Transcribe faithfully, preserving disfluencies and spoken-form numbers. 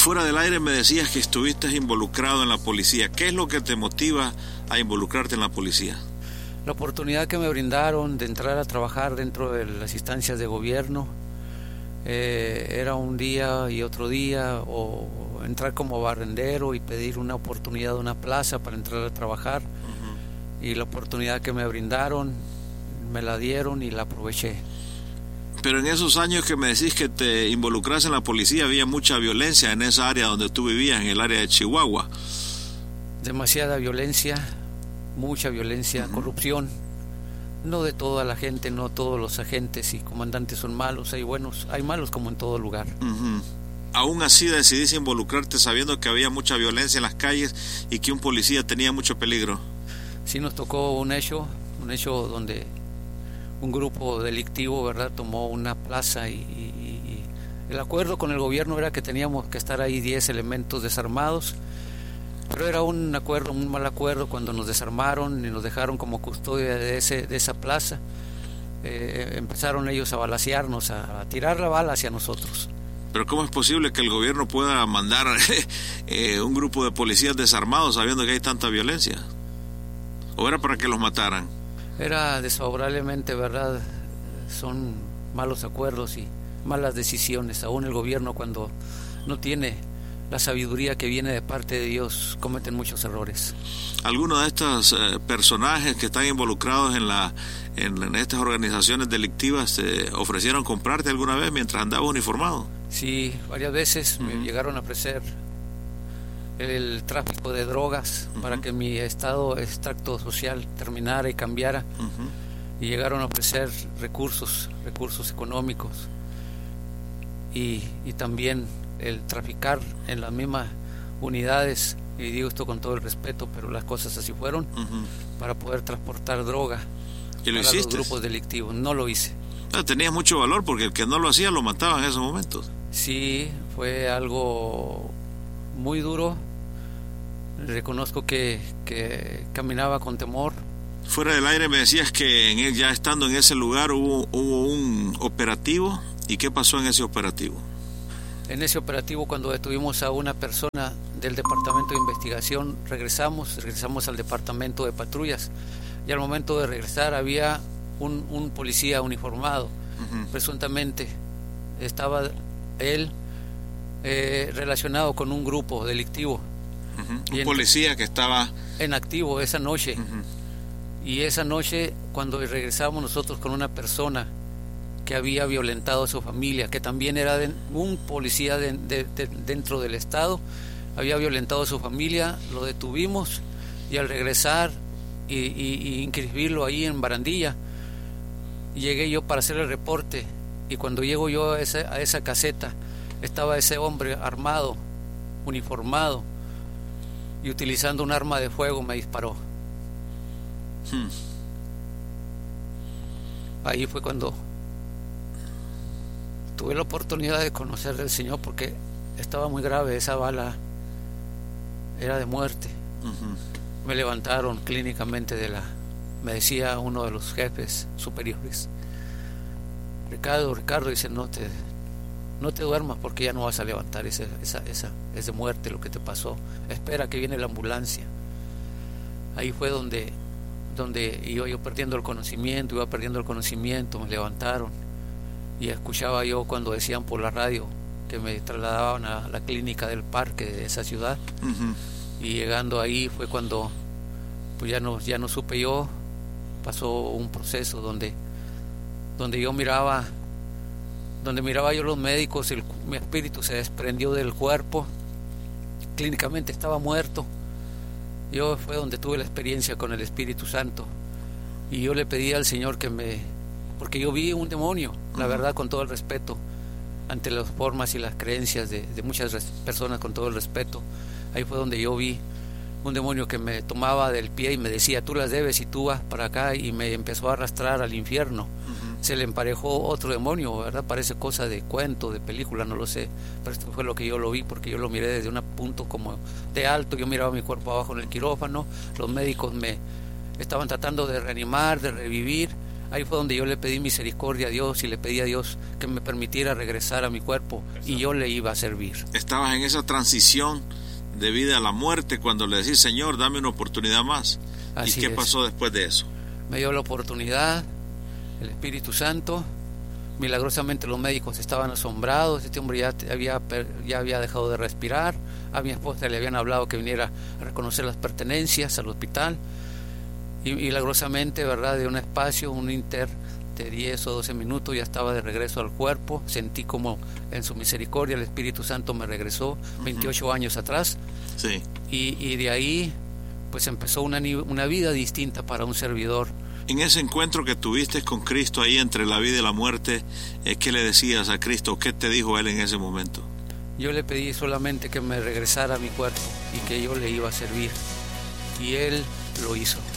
Fuera del aire me decías que estuviste involucrado en la policía. ¿Qué es lo que te motiva a involucrarte en la policía? La oportunidad que me brindaron de entrar a trabajar dentro de las instancias de gobierno, eh, era un día y otro día, o entrar como barrendero y pedir una oportunidad de una plaza para entrar a trabajar. Uh-huh. Y la oportunidad que me brindaron, me la dieron y la aproveché. Pero en esos años que me decís que te involucras en la policía, había mucha violencia en esa área donde tú vivías, en el área de Chihuahua. Demasiada violencia, mucha violencia, uh-huh. corrupción. No de toda la gente, no todos los agentes y comandantes son malos, hay buenos, hay malos como en todo lugar. Uh-huh. Aún así decidiste involucrarte sabiendo que había mucha violencia en las calles y que un policía tenía mucho peligro. Sí, nos tocó un hecho, un hecho donde un grupo delictivo, ¿verdad?, tomó una plaza y, y, y el acuerdo con el gobierno era que teníamos que estar ahí diez elementos desarmados, pero era un acuerdo, un mal acuerdo cuando nos desarmaron y nos dejaron como custodia de, ese, de esa plaza. Eh, empezaron ellos a balacearnos, a, a tirar la bala hacia nosotros. Pero ¿cómo es posible que el gobierno pueda mandar eh, un grupo de policías desarmados sabiendo que hay tanta violencia? ¿O era para que los mataran? Era desfavorablemente, ¿verdad? Son malos acuerdos y malas decisiones. Aún el gobierno, cuando no tiene la sabiduría que viene de parte de Dios, cometen muchos errores. ¿Algunos de estos eh, personajes que están involucrados en la en, en estas organizaciones delictivas te ofrecieron comprarte alguna vez mientras andabas uniformado? Sí, varias veces uh-huh. me llegaron a ofrecer el tráfico de drogas uh-huh. para que mi estado extracto social terminara y cambiara, uh-huh. y llegaron a ofrecer recursos, recursos económicos y, y también el traficar en las mismas unidades, y digo esto con todo el respeto, pero las cosas así fueron, uh-huh. para poder transportar droga ¿Y lo para hiciste? Los grupos delictivos. No lo hice. Ah, tenías mucho valor porque el que no lo hacía lo mataba en esos momentos. Sí, fue algo muy duro. Reconozco que, que caminaba con temor. Fuera del aire me decías que en él, ya estando en ese lugar hubo, hubo un operativo. ¿Y qué pasó en ese operativo? En ese operativo, cuando detuvimos a una persona del departamento de investigación, regresamos, regresamos al departamento de patrullas, y al momento de regresar había un, un policía uniformado, uh-huh. presuntamente estaba él eh, relacionado con un grupo delictivo. Uh-huh. Un en, policía que estaba en activo esa noche, uh-huh. y esa noche cuando regresamos nosotros con una persona que había violentado a su familia, que también era de, un policía de, de, de, dentro del estado, había violentado a su familia, lo detuvimos, y al regresar y, y, y inscribirlo ahí en Barandilla, llegué yo para hacer el reporte, y cuando llego yo a esa, a esa caseta, estaba ese hombre armado, uniformado, y utilizando un arma de fuego me disparó. Hmm. Ahí fue cuando tuve la oportunidad de conocer al Señor, porque estaba muy grave, esa bala era de muerte. Uh-huh. Me levantaron clínicamente de la... Me decía uno de los jefes superiores, Ricardo, Ricardo, dice, no te, no te duermas porque ya no vas a levantar, esa, esa, esa, es de muerte lo que te pasó, espera que viene la ambulancia. Ahí fue donde, donde iba yo perdiendo el conocimiento, iba perdiendo el conocimiento, me levantaron, y escuchaba yo cuando decían por la radio que me trasladaban a la clínica del parque de esa ciudad. Uh-huh. Y llegando ahí fue cuando pues ya no, ya no supe yo, pasó un proceso donde, donde yo miraba, donde miraba yo los médicos, el, mi espíritu se desprendió del cuerpo, clínicamente estaba muerto. Yo fue donde tuve la experiencia con el Espíritu Santo, y yo le pedí al Señor que me... porque yo vi un demonio, la verdad, con todo el respeto, ante las formas y las creencias de, de muchas personas, con todo el respeto. Ahí fue donde yo vi un demonio que me tomaba del pie y me decía, tú las debes y tú vas para acá, y me empezó a arrastrar al infierno. Uh-huh. Se le emparejó otro demonio, ¿verdad? Parece cosa de cuento, de película, no lo sé, pero esto fue lo que yo lo vi, porque yo lo miré desde un punto como de alto. Yo miraba mi cuerpo abajo en el quirófano, los médicos me estaban tratando de reanimar, de revivir. Ahí fue donde yo le pedí misericordia a Dios y le pedí a Dios que me permitiera regresar a mi cuerpo y yo le iba a servir. Estabas en esa transición de vida a la muerte cuando le decís, Señor, dame una oportunidad más. Así ¿Y qué es. pasó después de eso? Me dio la oportunidad, el Espíritu Santo. Milagrosamente los médicos estaban asombrados. Este hombre ya había, ya había dejado de respirar. A mi esposa le habían hablado que viniera a reconocer las pertenencias al hospital. Y milagrosamente, ¿verdad?, de un espacio, un inter de diez o doce minutos, ya estaba de regreso al cuerpo. Sentí como en su misericordia el Espíritu Santo me regresó veintiocho uh-huh. años atrás. Sí. Y, y de ahí pues empezó una, una vida distinta para un servidor. En ese encuentro que tuviste con Cristo ahí entre la vida y la muerte, ¿qué le decías a Cristo? ¿Qué te dijo Él en ese momento? Yo le pedí solamente que me regresara a mi cuerpo y que yo le iba a servir. Y Él lo hizo.